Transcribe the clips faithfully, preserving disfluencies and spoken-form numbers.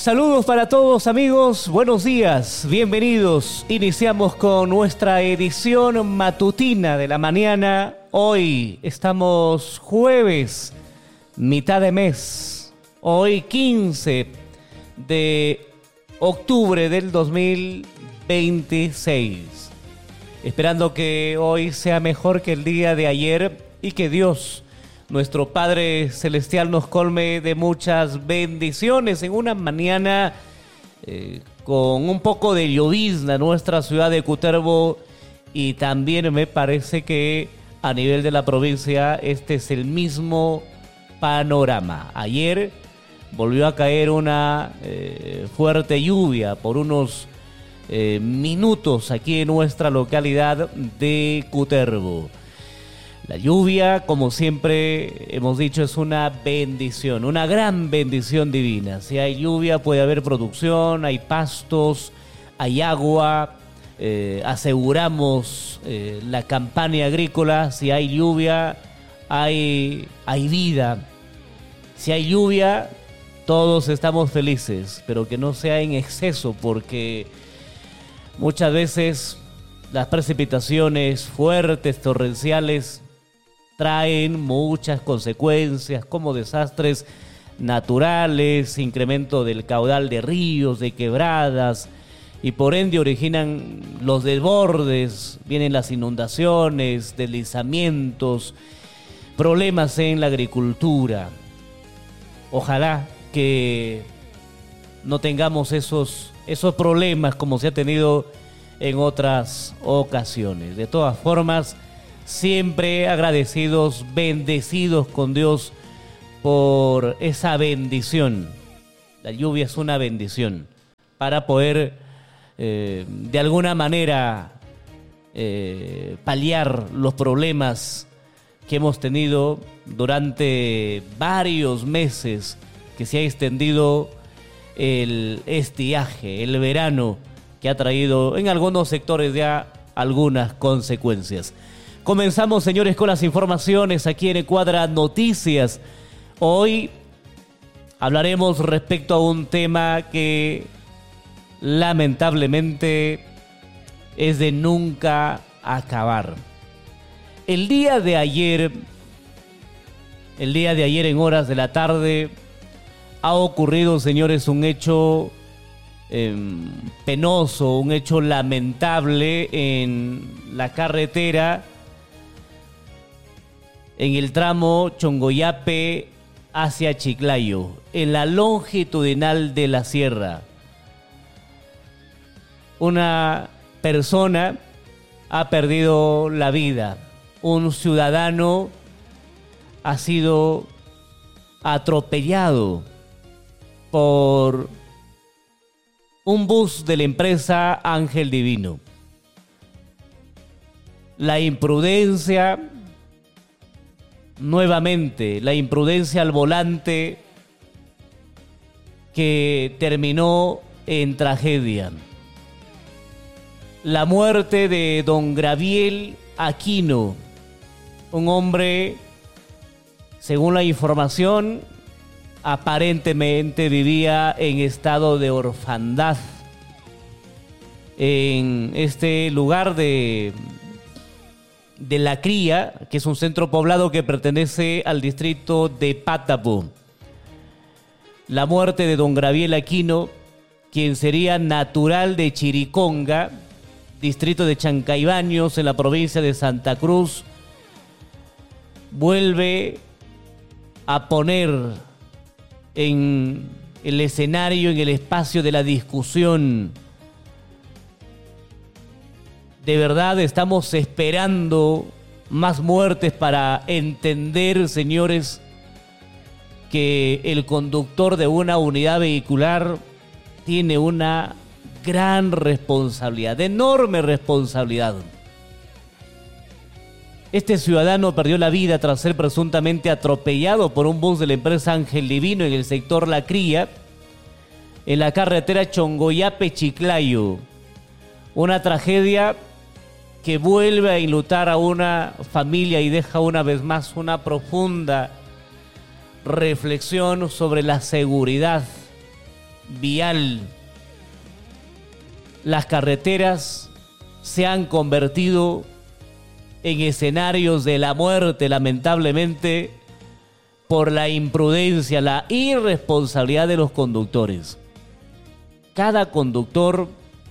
Saludos para todos amigos, buenos días, bienvenidos. Iniciamos con nuestra edición matutina de la mañana. Hoy estamos jueves, mitad de mes. Hoy quince de octubre del dos mil veintiséis. Esperando que hoy sea mejor que el día de ayer y que Dios, nuestro Padre Celestial, nos colme de muchas bendiciones en una mañana eh, con un poco de llovizna en nuestra ciudad de Cutervo, y también me parece que a nivel de la provincia este es el mismo panorama. Ayer volvió a caer una eh, fuerte lluvia por unos eh, minutos aquí en nuestra localidad de Cutervo. La lluvia, como siempre hemos dicho, es una bendición, una gran bendición divina. Si hay lluvia puede haber producción, hay pastos, hay agua, eh, aseguramos eh, la campaña agrícola. Si hay lluvia, hay, hay vida. Si hay lluvia, todos estamos felices, pero que no sea en exceso, porque muchas veces las precipitaciones fuertes, torrenciales, traen muchas consecuencias como desastres naturales, incremento del caudal de ríos, de quebradas, y por ende originan los desbordes, vienen las inundaciones, deslizamientos, problemas en la agricultura. Ojalá que no tengamos esos, esos problemas como se ha tenido en otras ocasiones. De todas formas, siempre agradecidos, bendecidos con Dios por esa bendición. La lluvia es una bendición para poder eh, de alguna manera eh, paliar los problemas que hemos tenido durante varios meses, que se ha extendido el estiaje, el verano, que ha traído en algunos sectores ya algunas consecuencias. Comenzamos, señores, con las informaciones aquí en Cuadra Noticias. Hoy hablaremos respecto a un tema que lamentablemente es de nunca acabar. El día de ayer, el día de ayer en horas de la tarde, ha ocurrido, señores, un hecho eh, penoso, un hecho lamentable en la carretera, en el tramo Chongoyape hacia Chiclayo, en la longitudinal de la sierra. Una persona ha perdido la vida. Un ciudadano ha sido atropellado por un bus de la empresa Ángel Divino. La imprudencia, nuevamente, la imprudencia al volante, que terminó en tragedia. La muerte de don Graviel Aquino, un hombre, según la información, aparentemente vivía en estado de orfandad en este lugar de de La Cría, que es un centro poblado que pertenece al distrito de Patapo. La muerte de don Graviel Aquino, quien sería natural de Chiriconga, distrito de Chancaybaños, en la provincia de Santa Cruz, vuelve a poner en el escenario, en el espacio de la discusión. De verdad estamos esperando más muertes para entender, señores, que el conductor de una unidad vehicular tiene una gran responsabilidad, enorme responsabilidad. Este ciudadano perdió la vida tras ser presuntamente atropellado por un bus de la empresa Ángel Divino en el sector La Cría, en la carretera Chongoyape-Chiclayo. Una tragedia que vuelve a enlutar a una familia y deja una vez más una profunda reflexión sobre la seguridad vial. Las carreteras se han convertido en escenarios de la muerte, lamentablemente, por la imprudencia, la irresponsabilidad de los conductores. Cada conductor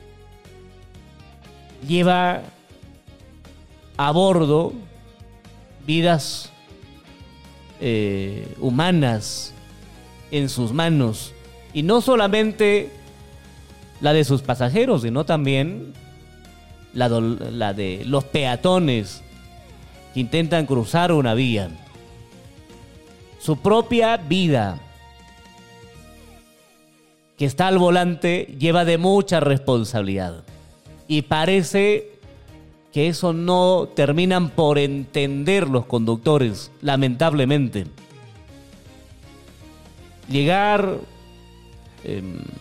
lleva a bordo vidas eh, humanas en sus manos, y no solamente la de sus pasajeros, sino también la, do, la de los peatones que intentan cruzar una vía. Su propia vida, que está al volante, lleva de mucha responsabilidad, y parece que eso no terminan por entender los conductores, lamentablemente. Llegar eh,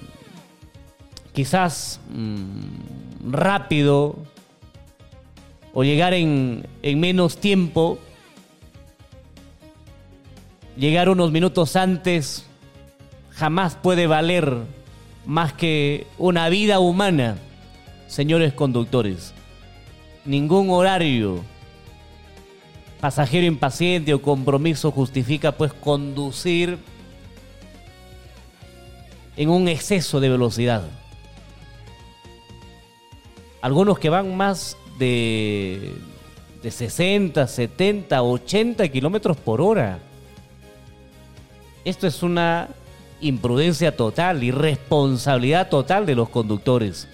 quizás mm, rápido o llegar en, en menos tiempo, llegar unos minutos antes, jamás puede valer más que una vida humana, señores conductores. Ningún horario, pasajero impaciente o compromiso justifica pues conducir en un exceso de velocidad. Algunos que van más de, de sesenta, setenta, ochenta kilómetros por hora. Esto es una imprudencia total, irresponsabilidad total de los conductores.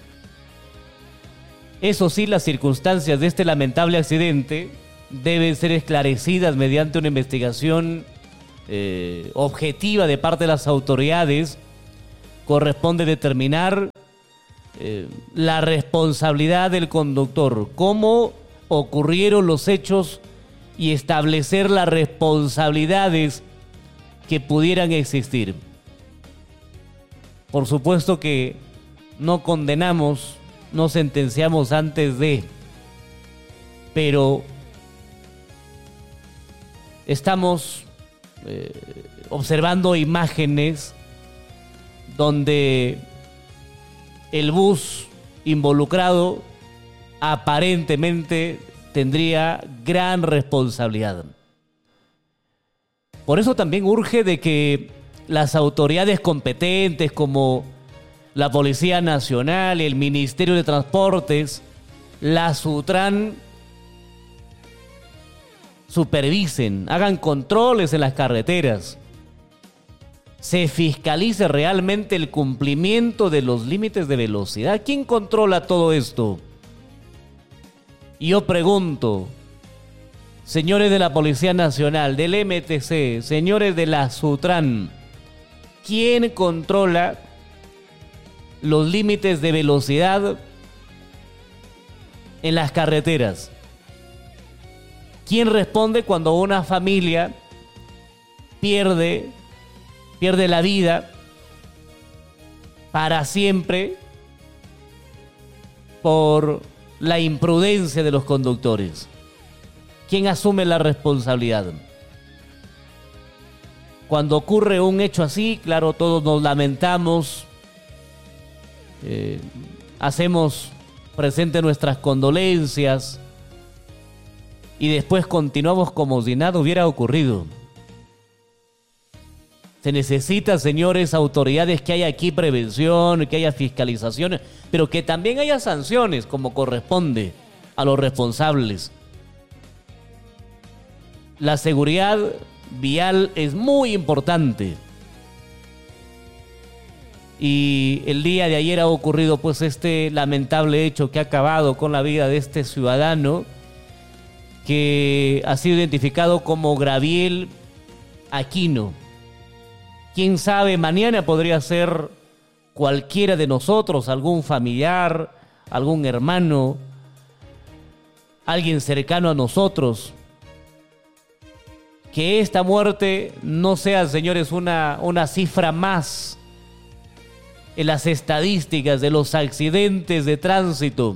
Eso sí, las circunstancias de este lamentable accidente deben ser esclarecidas mediante una investigación eh, objetiva de parte de las autoridades. Corresponde determinar eh, la responsabilidad del conductor, cómo ocurrieron los hechos y establecer las responsabilidades que pudieran existir. Por supuesto que no condenamos, no sentenciamos antes de, pero estamos eh, observando imágenes donde el bus involucrado aparentemente tendría gran responsabilidad. Por eso también urge de que las autoridades competentes como la Policía Nacional, el Ministerio de Transportes, la SUTRAN, supervisen, hagan controles en las carreteras, se fiscalice realmente el cumplimiento de los límites de velocidad. ¿Quién controla todo esto? Y yo pregunto, señores de la Policía Nacional, del M T C, señores de la SUTRAN, ¿quién controla los límites de velocidad en las carreteras? ¿Quién responde cuando una familia pierde, pierde la vida para siempre por la imprudencia de los conductores? ¿Quién asume la responsabilidad? Cuando ocurre un hecho así, claro, todos nos lamentamos, eh, hacemos presente nuestras condolencias y después continuamos como si nada hubiera ocurrido. Se necesita, señores, autoridades, que haya aquí prevención, que haya fiscalización, pero que también haya sanciones como corresponde a los responsables. La seguridad vial es muy importante. Y el día de ayer ha ocurrido pues este lamentable hecho que ha acabado con la vida de este ciudadano, que ha sido identificado como Graviel Aquino. Quién sabe, mañana podría ser cualquiera de nosotros, algún familiar, algún hermano, alguien cercano a nosotros. Que esta muerte no sea, señores, una, una cifra más en las estadísticas de los accidentes de tránsito.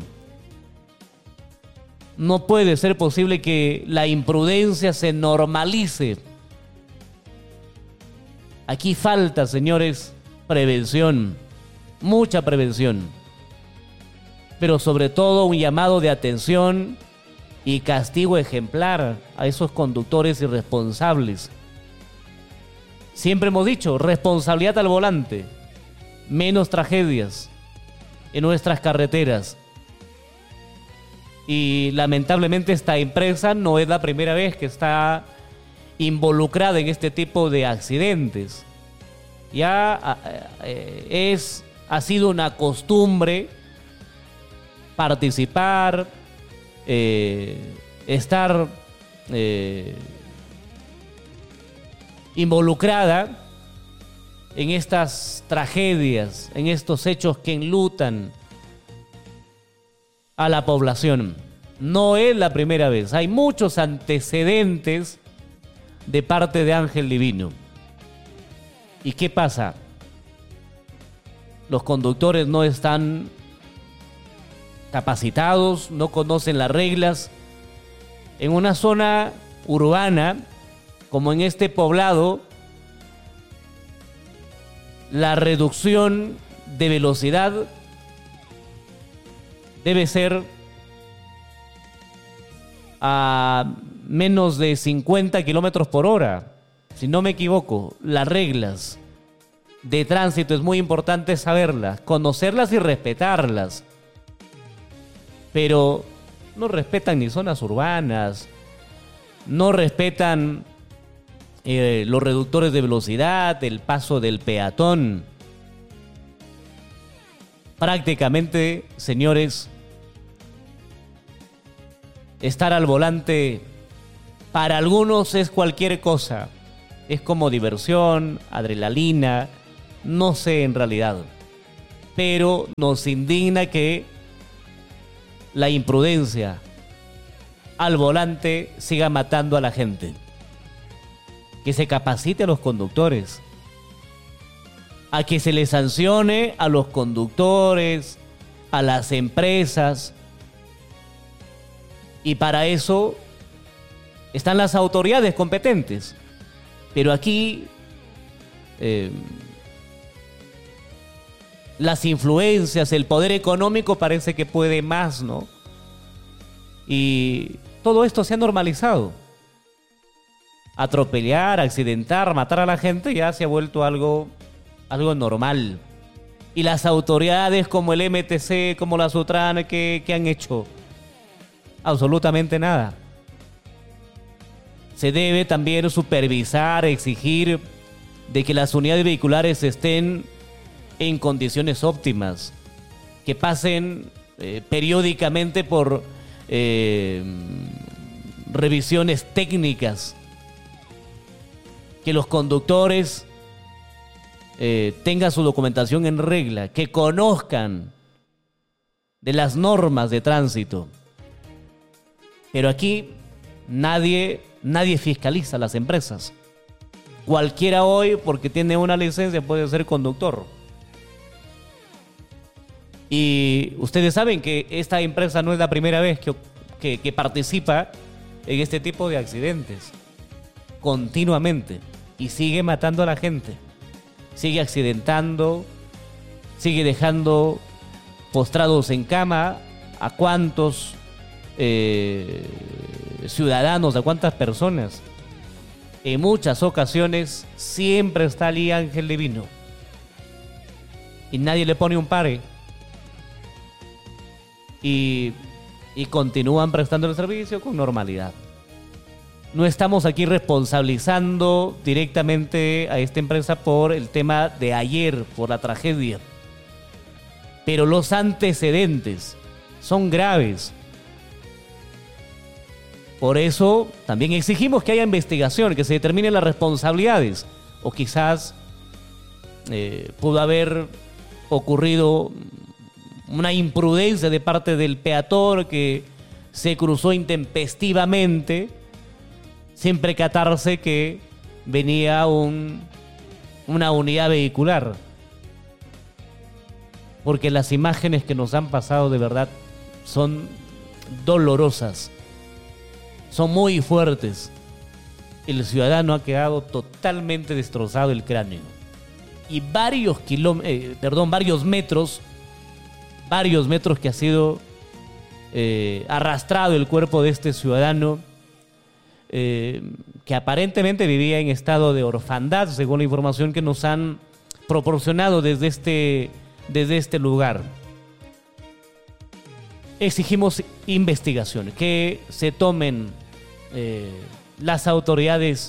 No puede ser posible que la imprudencia se normalice. Aquí falta, señores, prevención, mucha prevención, pero sobre todo un llamado de atención y castigo ejemplar a esos conductores irresponsables. Siempre hemos dicho, responsabilidad al volante, menos tragedias en nuestras carreteras. Y lamentablemente esta empresa no es la primera vez que está involucrada en este tipo de accidentes. Ya eh, es, ha sido una costumbre participar, eh, estar eh, involucrada en estas tragedias, en estos hechos que enlutan a la población. No es la primera vez. Hay muchos antecedentes de parte de Ángel Divino. ¿Y qué pasa? Los conductores no están capacitados, no conocen las reglas. En una zona urbana, como en este poblado, la reducción de velocidad debe ser a menos de cincuenta kilómetros por hora. Si no me equivoco, las reglas de tránsito es muy importante saberlas, conocerlas y respetarlas. Pero no respetan ni zonas urbanas, no respetan eh, los reductores de velocidad, el paso del peatón. Prácticamente, señores, estar al volante para algunos es cualquier cosa. Es como diversión, adrenalina, no sé en realidad. Pero nos indigna que la imprudencia al volante siga matando a la gente. Que se capacite a los conductores. A que se les sancione a los conductores, a las empresas. Y para eso están las autoridades competentes. Pero aquí eh, las influencias, el poder económico parece que puede más, ¿no? Y todo esto se ha normalizado. Atropellar, accidentar, matar a la gente ya se ha vuelto algo, algo normal. Y las autoridades como el M T C, como la Sutran, ¿qué, qué han hecho? Absolutamente nada. Se debe también supervisar, exigir de que las unidades vehiculares estén en condiciones óptimas, que pasen eh, periódicamente por eh, revisiones técnicas, que los conductores eh, tengan su documentación en regla, que conozcan de las normas de tránsito. Pero aquí nadie, nadie fiscaliza a las empresas. Cualquiera hoy, porque tiene una licencia, puede ser conductor. Y ustedes saben que esta empresa no es la primera vez que, que, que participa en este tipo de accidentes. Continuamente. Y sigue matando a la gente. Sigue accidentando. Sigue dejando postrados en cama a cuántos eh, ciudadanos, a cuántas personas. En muchas ocasiones siempre está allí Ángel Divino. Y nadie le pone un pare. Y, y continúan prestando el servicio con normalidad. No estamos aquí responsabilizando directamente a esta empresa por el tema de ayer, por la tragedia. Pero los antecedentes son graves. Por eso también exigimos que haya investigación, que se determinen las responsabilidades. O quizás eh, pudo haber ocurrido una imprudencia de parte del peatón que se cruzó intempestivamente sin percatarse que venía un, una unidad vehicular. Porque las imágenes que nos han pasado de verdad son dolorosas. Son muy fuertes. El ciudadano ha quedado totalmente destrozado el cráneo. y varios kilómetros, eh, perdón, varios metros, varios metros que ha sido eh, arrastrado el cuerpo de este ciudadano eh, que aparentemente vivía en estado de orfandad, según la información que nos han proporcionado desde este, desde este lugar. Exigimos investigación, que se tomen eh, las autoridades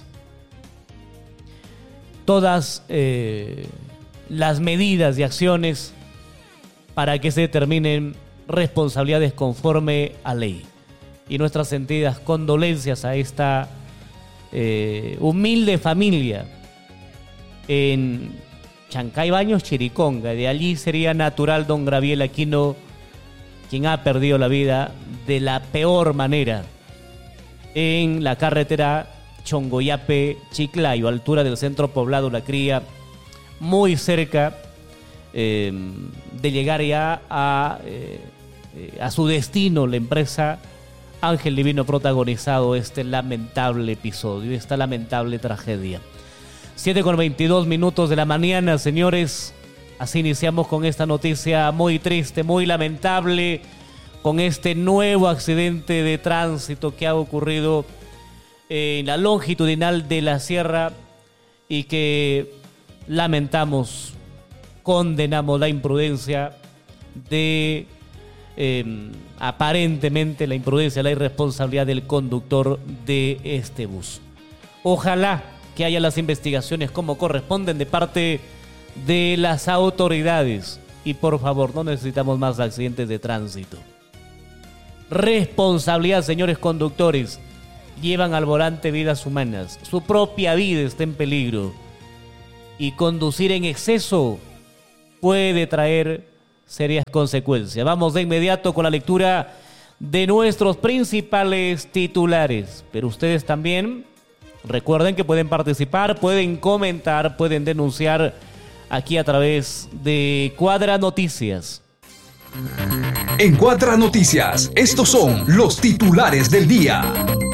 todas eh, las medidas y acciones para que se determinen responsabilidades conforme a ley. Y nuestras sentidas condolencias a esta eh, humilde familia en Chancay Baños, Chiriconga. De allí sería natural don Graviel Aquino, quien ha perdido la vida de la peor manera en la carretera Chongoyape-Chiclayo, altura del centro poblado La Cría, muy cerca eh, de llegar ya a, eh, a su destino, la empresa Ángel Divino, protagonizado este lamentable episodio, esta lamentable tragedia. siete con veintidós minutos de la mañana, señores. Así iniciamos con esta noticia muy triste, muy lamentable, con este nuevo accidente de tránsito que ha ocurrido en la longitudinal de la sierra y que lamentamos, condenamos la imprudencia de, eh, aparentemente la imprudencia, la irresponsabilidad del conductor de este bus. Ojalá que haya las investigaciones como corresponden de parte de las autoridades y por favor, no necesitamos más accidentes de tránsito. Responsabilidad, señores conductores. Llevan al volante vidas humanas. Su propia vida está en peligro. Y conducir en exceso puede traer serias consecuencias. Vamos de inmediato con la lectura de nuestros principales titulares. Pero ustedes también recuerden que pueden participar, pueden comentar, pueden denunciar aquí a través de Cuadra Noticias. En Cuadra Noticias, estos son los titulares del día.